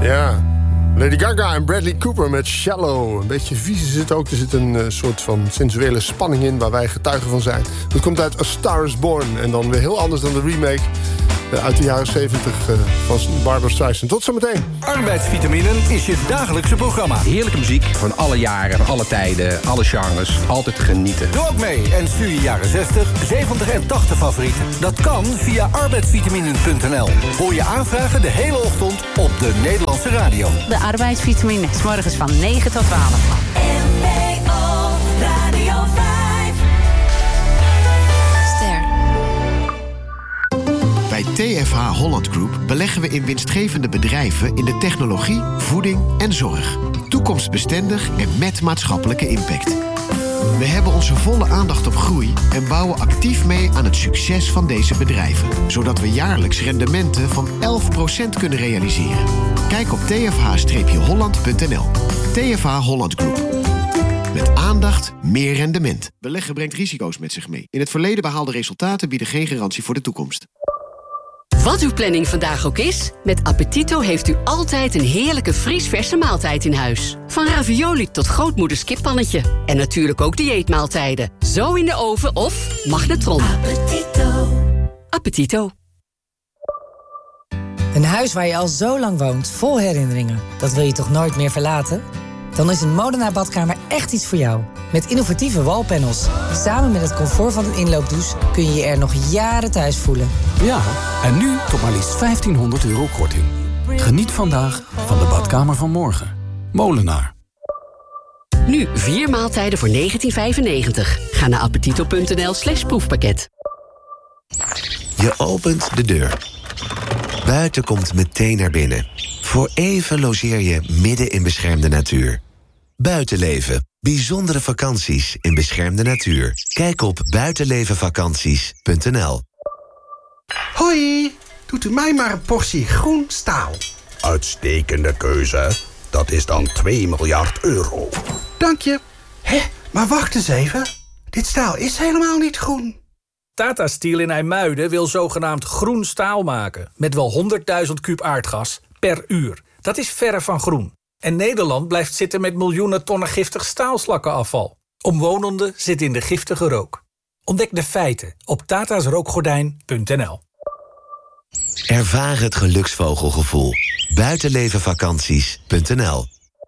Ja. Lady Gaga en Bradley Cooper met Shallow. Een beetje vies is het ook. Er zit een soort van sensuele spanning in waar wij getuigen van zijn. Dat komt uit A Star is Born. En dan weer heel anders dan de remake uit de jaren 70 van Barbra Streisand. Tot zometeen. Arbeidsvitaminen is je dagelijkse programma. Heerlijke muziek van alle jaren, alle tijden, alle genres. Altijd genieten. Doe ook mee en stuur je jaren 60, 70 en 80 favorieten. Dat kan via arbeidsvitaminen.nl. Hoor je aanvragen de hele ochtend op de Nederlandse radio. De arbeidsvitamine, 's morgens van 9 tot 12. NPO Radio 5. Ster. Bij TFH Holland Group beleggen we in winstgevende bedrijven in de technologie, voeding en zorg. Toekomstbestendig en met maatschappelijke impact. We hebben onze volle aandacht op groei en bouwen actief mee aan het succes van deze bedrijven. Zodat we jaarlijks rendementen van 11% kunnen realiseren. Kijk op tfh-holland.nl. TFH Holland Group. Met aandacht, meer rendement. Beleggen brengt risico's met zich mee. In het verleden behaalde resultaten bieden geen garantie voor de toekomst. Wat uw planning vandaag ook is, met Appetito heeft u altijd een heerlijke vriesverse maaltijd in huis. Van ravioli tot grootmoeders kippannetje. En natuurlijk ook dieetmaaltijden. Zo in de oven of magnetron. Appetito. Appetito. Een huis waar je al zo lang woont, vol herinneringen. Dat wil je toch nooit meer verlaten? Dan is een Molenaar badkamer echt iets voor jou. Met innovatieve wallpanels. Samen met het comfort van een inloopdouche kun je je er nog jaren thuis voelen. Ja, en nu tot maar liefst €1500 korting. Geniet vandaag van de badkamer van morgen. Molenaar. Nu 4 maaltijden voor €19,95. Ga naar appetito.nl/proefpakket. Je opent de deur. Buiten komt meteen naar binnen. Voor even logeer je midden in beschermde natuur. Buitenleven. Bijzondere vakanties in beschermde natuur. Kijk op buitenlevenvakanties.nl. Hoi, doet u mij maar een portie groen staal. Uitstekende keuze. Dat is dan €2 miljard. Dank je. Hé, maar wacht eens even. Dit staal is helemaal niet groen. Tata Steel in IJmuiden wil zogenaamd groen staal maken. Met wel 100.000 kuub aardgas per uur. Dat is verre van groen. En Nederland blijft zitten met miljoenen tonnen giftig staalslakkenafval. Omwonenden zitten in de giftige rook. Ontdek de feiten op tatasrookgordijn.nl. Ervaar het geluksvogelgevoel. Buitenlevenvakanties.nl.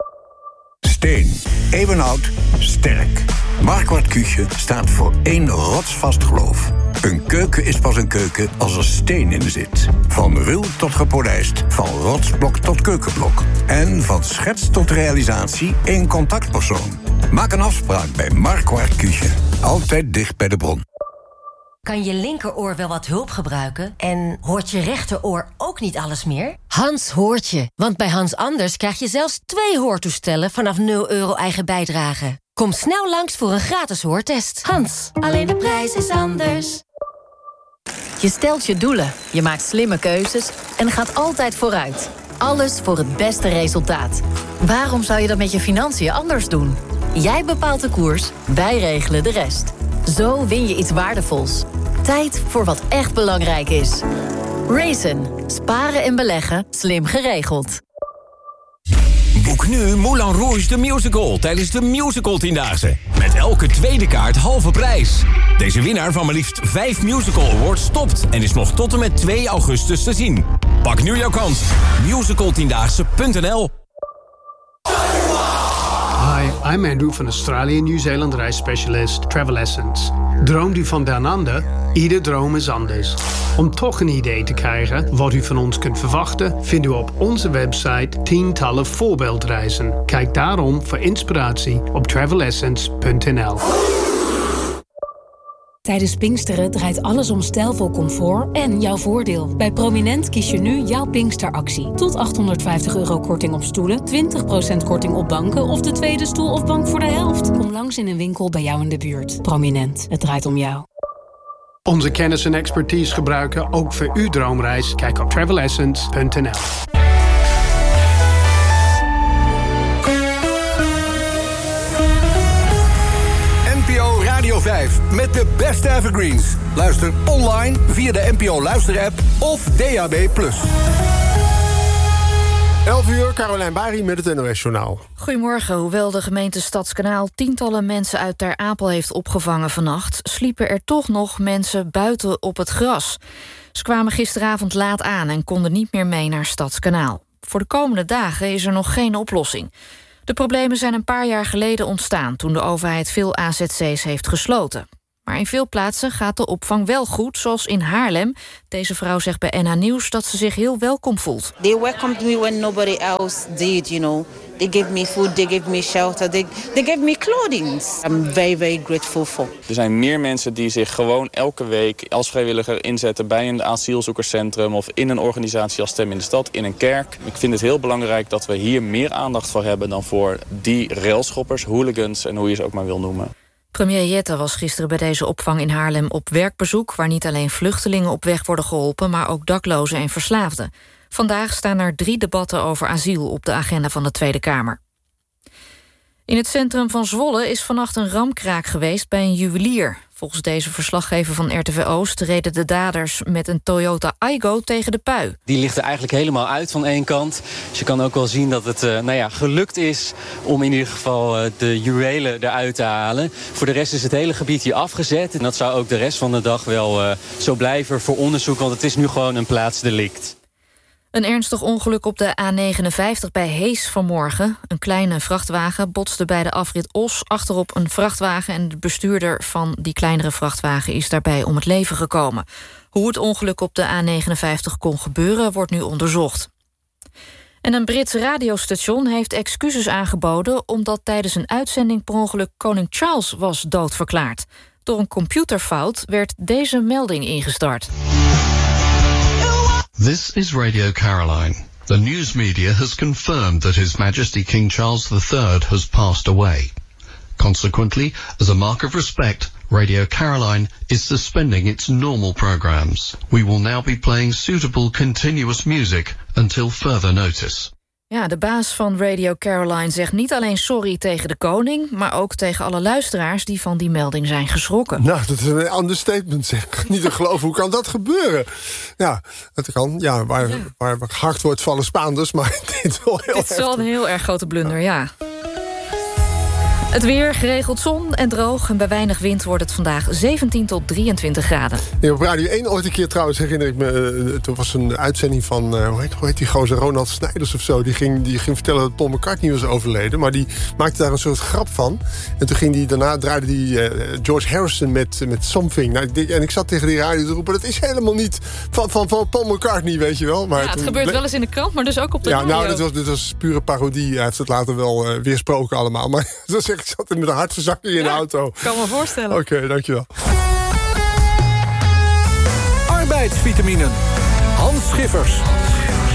Steen, eeuwenoud, sterk. Marquardt Küche staat voor 1 rotsvast geloof. Een keuken is pas een keuken als er steen in zit. Van ruw tot gepolijst, van rotsblok tot keukenblok. En van schets tot realisatie één contactpersoon. Maak een afspraak bij Marquardt Küche. Altijd dicht bij de bron. Kan je linkeroor wel wat hulp gebruiken? En hoort je rechteroor ook niet alles meer? Hans hoort je, want bij Hans Anders krijg je zelfs 2 hoortoestellen vanaf €0 eigen bijdrage. Kom snel langs voor een gratis hoortest. Hans, alleen de prijs is anders. Je stelt je doelen, je maakt slimme keuzes en gaat altijd vooruit. Alles voor het beste resultaat. Waarom zou je dat met je financiën anders doen? Jij bepaalt de koers, wij regelen de rest. Zo win je iets waardevols. Tijd voor wat echt belangrijk is. Raisin. Sparen en beleggen. Slim geregeld. Boek nu Moulin Rouge de Musical tijdens de Musical 10-daagse. Met elke tweede kaart halve prijs. Deze winnaar van maar liefst 5 Musical Awards stopt en is nog tot en met 2 augustus te zien. Pak nu jouw kans. Musical10daagse.nl. Hi, I'm Andrew van Australië en Nieuw-Zeeland reisspecialist Travel Essence. Droomt u van Down Under? Ieder droom is anders. Om toch een idee te krijgen wat u van ons kunt verwachten, vindt u op onze website tientallen voorbeeldreizen. Kijk daarom voor inspiratie op travelessence.nl. Tijdens Pinksteren draait alles om stijlvol comfort en jouw voordeel. Bij Prominent kies je nu jouw Pinksteractie. Tot €850 korting op stoelen, 20% korting op banken of de tweede stoel of bank voor de helft. Kom langs in een winkel bij jou in de buurt. Prominent, het draait om jou. Onze kennis en expertise gebruiken ook voor uw droomreis. Kijk op travelessence.nl. NPO Radio 5 met de beste evergreens. Luister online via de NPO Luister-app of DAB+. 11:00, Carolijn Bari met het NOS-journaal. Goedemorgen. Hoewel de gemeente Stadskanaal tientallen mensen uit Ter Apel heeft opgevangen vannacht, sliepen er toch nog mensen buiten op het gras. Ze kwamen gisteravond laat aan en konden niet meer mee naar Stadskanaal. Voor de komende dagen is er nog geen oplossing. De problemen zijn een paar jaar geleden ontstaan toen de overheid veel AZC's heeft gesloten. Maar in veel plaatsen gaat de opvang wel goed, zoals in Haarlem. Deze vrouw zegt bij NH Nieuws dat ze zich heel welkom voelt. They welcomed me when nobody else did, you know. They gave me food, they gave me shelter, they gave me clothing. I'm very, very grateful for. Er zijn meer mensen die zich gewoon elke week als vrijwilliger inzetten bij een asielzoekerscentrum of in een organisatie als Stem in de Stad, in een kerk. Ik vind het heel belangrijk dat we hier meer aandacht voor hebben dan voor die railschoppers, hooligans en hoe je ze ook maar wil noemen. Premier Jette was gisteren bij deze opvang in Haarlem op werkbezoek, waar niet alleen vluchtelingen op weg worden geholpen, maar ook daklozen en verslaafden. Vandaag staan er 3 debatten over asiel op de agenda van de Tweede Kamer. In het centrum van Zwolle is vannacht een ramkraak geweest bij een juwelier. Volgens deze verslaggever van RTV Oost reden de daders met een Toyota Aygo tegen de pui. Die ligt er eigenlijk helemaal uit van één kant. Dus je kan ook wel zien dat het gelukt is om in ieder geval de juwelen eruit te halen. Voor de rest is het hele gebied hier afgezet. En dat zou ook de rest van de dag wel zo blijven voor onderzoek, want het is nu gewoon een plaatsdelict. Een ernstig ongeluk op de A59 bij Hees vanmorgen. Een kleine vrachtwagen botste bij de afrit Os achterop een vrachtwagen en de bestuurder van die kleinere vrachtwagen is daarbij om het leven gekomen. Hoe het ongeluk op de A59 kon gebeuren wordt nu onderzocht. En een Brits radiostation heeft excuses aangeboden omdat tijdens een uitzending per ongeluk koning Charles was doodverklaard. Door een computerfout werd deze melding ingestart. This is Radio Caroline. The news media has confirmed that His Majesty King Charles III has passed away. Consequently, as a mark of respect, Radio Caroline is suspending its normal programs. We will now be playing suitable continuous music until further notice. Ja, de baas van Radio Caroline zegt niet alleen sorry tegen de koning, maar ook tegen alle luisteraars die van die melding zijn geschrokken. Nou, dat is een understatement, zeg. Niet te geloven, hoe kan dat gebeuren? Ja, dat kan. Ja, waar gehakt wordt vallen Spaanders, maar dit is wel heel Dit is wel een heel erg grote blunder, ja. Het weer, geregeld zon en droog. En bij weinig wind wordt het vandaag 17 tot 23 graden. Ja, op Radio 1 ooit een keer trouwens, herinner ik me. Er was een uitzending van, hoe heet die gozer, Ronald Snijders of zo. Die ging vertellen dat Paul McCartney was overleden. Maar die maakte daar een soort grap van. En toen ging draaide die George Harrison met Something. Nou, en ik zat tegen die radio te roepen, dat is helemaal niet van Paul McCartney, weet je wel. Maar ja, het gebeurt wel eens in de krant, maar dus ook op de radio. Ja, nou, dit was pure parodie. Hij heeft het later wel weersproken allemaal. Maar dat zeg ik zat met een hartverzakking in de auto. Kan me voorstellen. Oké, dankjewel. Arbeidsvitaminen. Hans Schiffers.